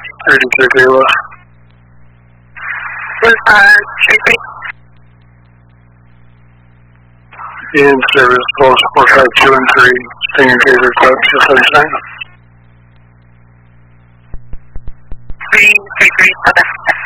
36 Ayla. In service, Pulse 452 and 3, Stinger Gator Club, 279. 333,